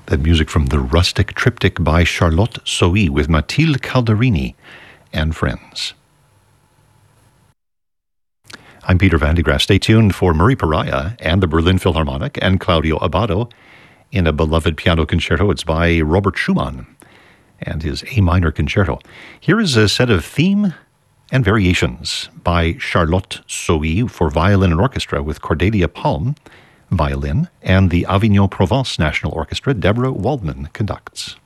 That music from the Rustic Triptych by Charlotte Sohi with Mathilde Calderini and friends. I'm Peter Van de Graaf. Stay tuned for Murray Pariah and the Berlin Philharmonic and Claudio Abbado in a beloved piano concerto. It's by Robert Schumann and his A minor concerto. Here is a set of theme and variations by Charlotte Sohi for violin and orchestra with Cordelia Palm, violin, and the Avignon Provence National Orchestra. Deborah Waldman conducts.